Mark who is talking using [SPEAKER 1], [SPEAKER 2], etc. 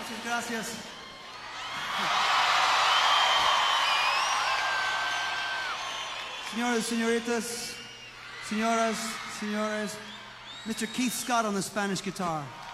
[SPEAKER 1] Muchas gracias. Señoras, señoritas, señoras, señores, Mr. Keith Scott on the Spanish guitar.